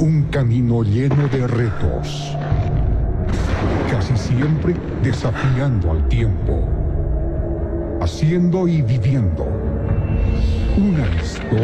Un camino lleno de retos, casi siempre desafiando al tiempo, haciendo y viviendo una historia.